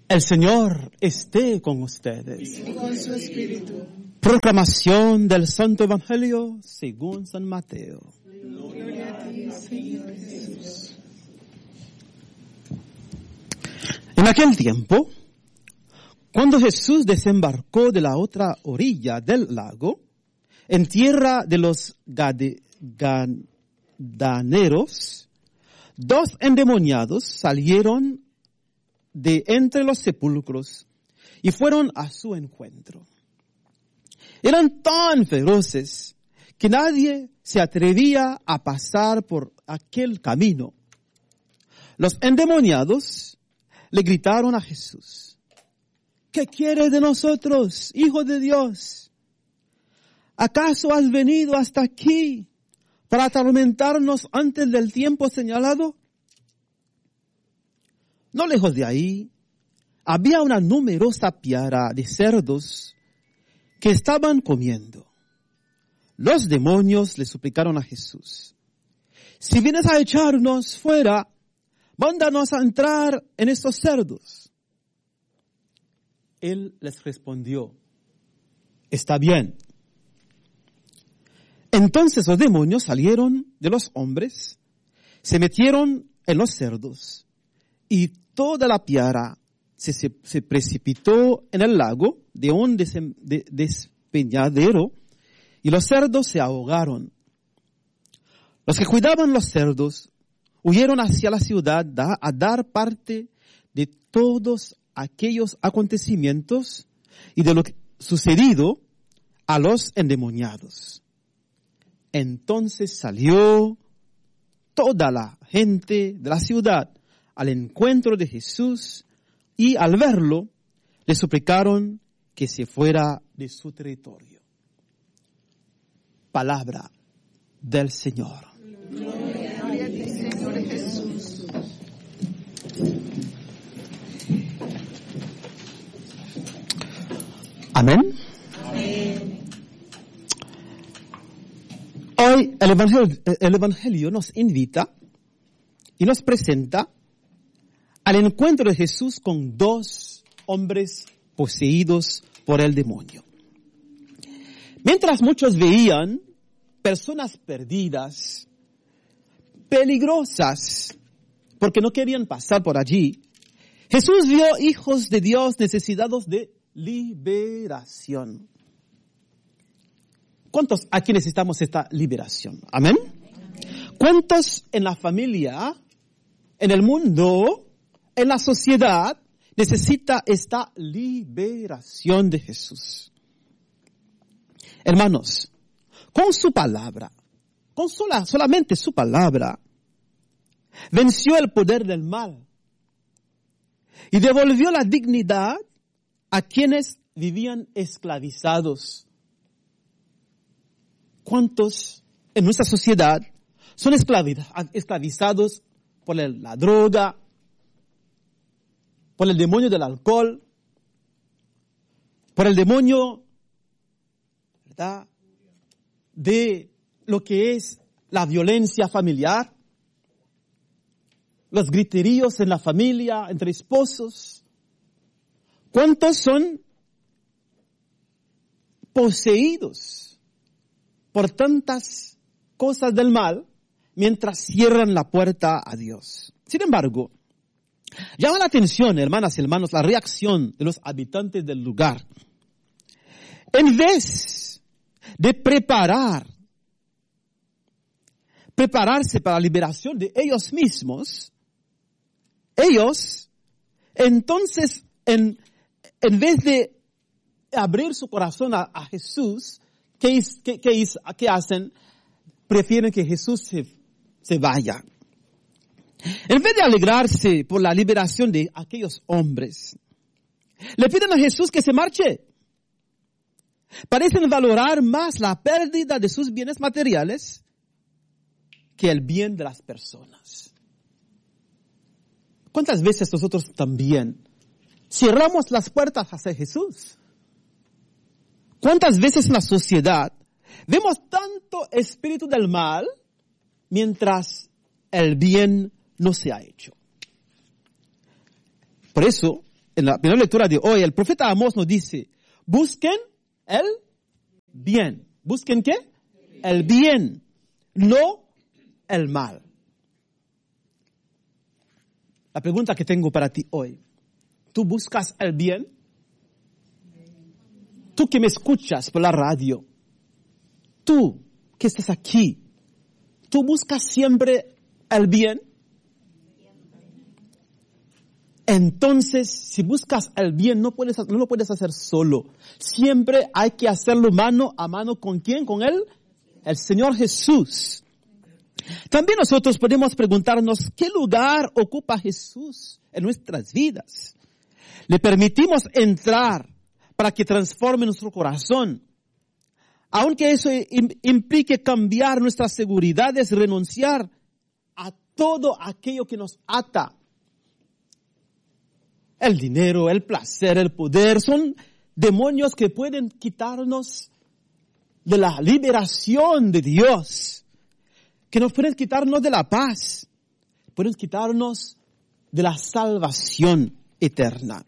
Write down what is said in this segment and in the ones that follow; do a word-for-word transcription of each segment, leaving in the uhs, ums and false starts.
El Señor esté con ustedes. Y con su espíritu. Proclamación del Santo Evangelio según San Mateo. Gloria a ti, Señor Jesús. En aquel tiempo, cuando Jesús desembarcó de la otra orilla del lago, en tierra de los Gade, Gadaneros, dos endemoniados salieron de entre los sepulcros y fueron a su encuentro. Eran tan feroces que nadie se atrevía a pasar por aquel camino. Los endemoniados le gritaron a Jesús: ¿qué quieres de nosotros, Hijo de Dios? ¿Acaso has venido hasta aquí para atormentarnos antes del tiempo señalado? No lejos de ahí, había una numerosa piara de cerdos que estaban comiendo. Los demonios le suplicaron a Jesús: si vienes a echarnos fuera, mándanos a entrar en estos cerdos. Él les respondió: está bien. Entonces los demonios salieron de los hombres, se metieron en los cerdos, y toda la piara se, se, se precipitó en el lago de un desem, de, despeñadero, y los cerdos se ahogaron. Los que cuidaban los cerdos huyeron hacia la ciudad da, a dar parte de todos aquellos acontecimientos y de lo que sucedido a los endemoniados. Entonces salió toda la gente de la ciudad al encuentro de Jesús y al verlo le suplicaron que se fuera de su territorio. Palabra del Señor. Gloria a ti, Señor Jesús. Amén. Amén. Hoy el Evangelio, el Evangelio nos invita y nos presenta al encuentro de Jesús con dos hombres poseídos por el demonio. Mientras muchos veían personas perdidas, peligrosas, porque no querían pasar por allí, Jesús vio hijos de Dios necesitados de liberación. ¿Cuántos aquí necesitamos esta liberación? Amén. ¿Cuántos en la familia, en el mundo, en la sociedad, necesita esta liberación de Jesús? Hermanos, con su palabra, con sola, solamente su palabra, venció el poder del mal y devolvió la dignidad a quienes vivían esclavizados. ¿Cuántos en nuestra sociedad son esclavizados por la droga, por el demonio del alcohol, por el demonio, ¿verdad?, de lo que es la violencia familiar, los griteríos en la familia, entre esposos? ¿Cuántos son poseídos por tantas cosas del mal mientras cierran la puerta a Dios? Sin embargo, llama la atención, hermanas y hermanos, la reacción de los habitantes del lugar. En vez de preparar, prepararse para la liberación de ellos mismos, ellos, entonces, en, en vez de abrir su corazón a, a Jesús, ¿qué, qué, qué, ¿qué hacen? Prefieren que Jesús se, se vaya. En vez de alegrarse por la liberación de aquellos hombres, le piden a Jesús que se marche. Parecen valorar más la pérdida de sus bienes materiales que el bien de las personas. ¿Cuántas veces nosotros también cerramos las puertas hacia Jesús? ¿Cuántas veces en la sociedad vemos tanto espíritu del mal mientras el bien no se ha hecho? Por eso, en la primera lectura de hoy, el profeta Amós nos dice, busquen el bien. ¿Busquen qué? El bien, no el mal. La pregunta que tengo para ti hoy, ¿tú buscas el bien? Tú que me escuchas por la radio, tú que estás aquí, ¿tú buscas siempre el bien? Entonces, si buscas el bien, no puedes, no lo puedes hacer solo. Siempre hay que hacerlo mano a mano. ¿Con quién? Con él, el Señor Jesús. También nosotros podemos preguntarnos, ¿qué lugar ocupa Jesús en nuestras vidas? Le permitimos entrar para que transforme nuestro corazón. Aunque eso implique cambiar nuestras seguridades, renunciar a todo aquello que nos ata. El dinero, el placer, el poder, son demonios que pueden quitarnos de la liberación de Dios, que nos pueden quitarnos de la paz, pueden quitarnos de la salvación eterna.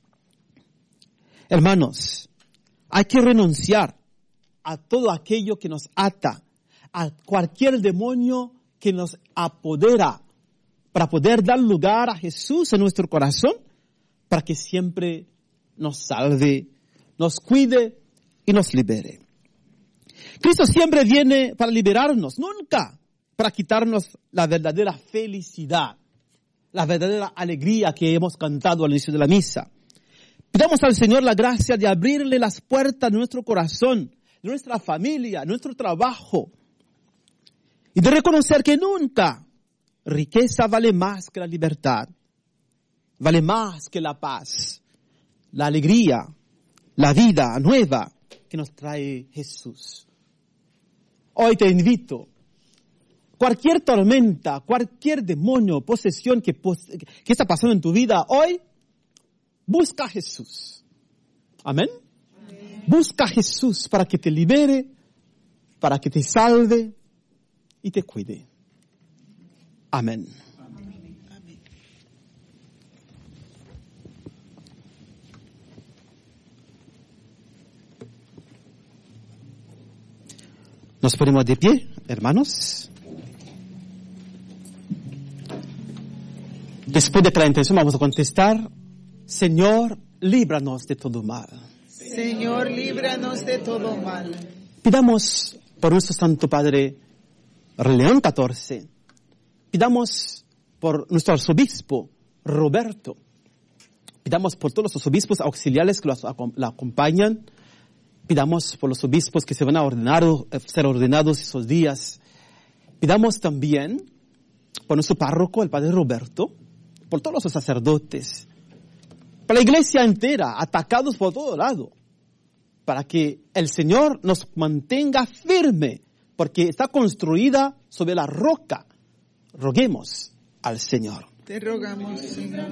Hermanos, hay que renunciar a todo aquello que nos ata, a cualquier demonio que nos apodera, para poder dar lugar a Jesús en nuestro corazón, para que siempre nos salve, nos cuide y nos libere. Cristo siempre viene para liberarnos, nunca para quitarnos la verdadera felicidad, la verdadera alegría que hemos cantado al inicio de la misa. Pidamos al Señor la gracia de abrirle las puertas de nuestro corazón, de nuestra familia, de nuestro trabajo, y de reconocer que nunca riqueza vale más que la libertad. Vale más que la paz, la alegría, la vida nueva que nos trae Jesús. Hoy te invito, cualquier tormenta, cualquier demonio, posesión que, que está pasando en tu vida, hoy busca a Jesús. Amén. Amén. Busca a Jesús para que te libere, para que te salve y te cuide. Amén. Nos ponemos de pie, hermanos. Después de la intención vamos a contestar, Señor, líbranos de todo mal. Señor, líbranos de todo mal. Pidamos por nuestro Santo Padre León catorce. Pidamos por nuestro arzobispo Roberto. Pidamos por todos los obispos auxiliares que lo acompañan. Pidamos por los obispos que se van a ordenar, ser ordenados esos días. Pidamos también por nuestro párroco, el Padre Roberto, por todos los sacerdotes, por la iglesia entera, atacados por todo lado, para que el Señor nos mantenga firme, porque está construida sobre la roca. Roguemos al Señor. Te rogamos, Señor.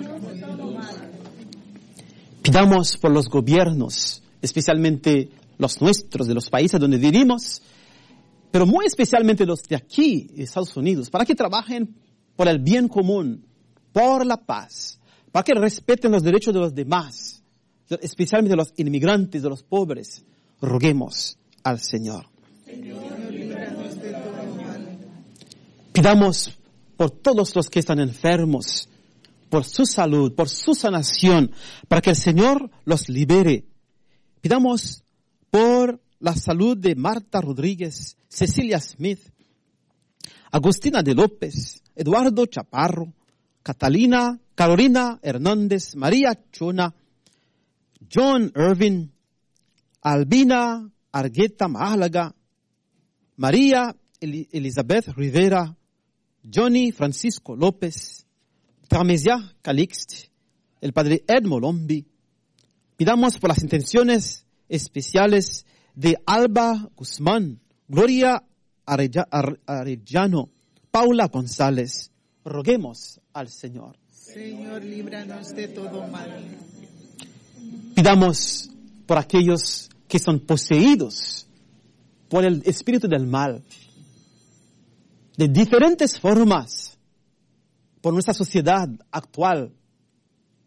Pidamos por los gobiernos, especialmente los nuestros, de los países donde vivimos, pero muy especialmente los de aquí, Estados Unidos, para que trabajen por el bien común, por la paz, para que respeten los derechos de los demás, especialmente de los inmigrantes, de los pobres. Roguemos al Señor. Señor, líbranos de todo mal. Pidamos por todos los que están enfermos, por su salud, por su sanación, para que el Señor los libere. Pidamos por la salud de Marta Rodríguez, Cecilia Smith, Agustina de López, Eduardo Chaparro, Catalina, Carolina Hernández, María Chona, John Irvin, Albina Argueta Málaga, María El- Elizabeth Rivera, Johnny Francisco López, Tramesia Calixte, el Padre Edmo Lombi. Pidamos por las intenciones especiales de Alba Guzmán, Gloria Arella- Ar- Arellano, Paula González. Roguemos al Señor. Señor, líbranos de todo mal. Pidamos por aquellos que son poseídos por el espíritu del mal, de diferentes formas, por nuestra sociedad actual.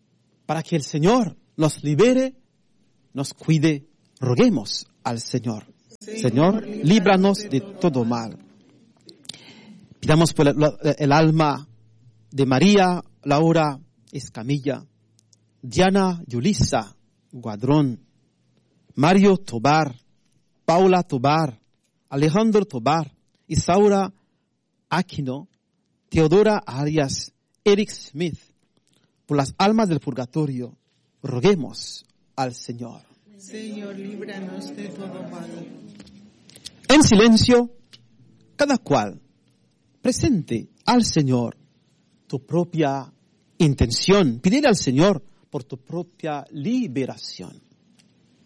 para que el Señor nos libere, nos cuide. Roguemos al Señor. Señor, líbranos de todo mal. Pidamos por el, el alma de María Laura Escamilla, Diana Yulisa Guadrón, Mario Tobar, Paula Tobar, Alejandro Tobar, Isaura Aquino, Teodora Arias, Eric Smith, por las almas del purgatorio, roguemos al Señor. Señor, líbranos de todo mal. En silencio, cada cual presente al Señor tu propia intención. Pídele al Señor por tu propia liberación.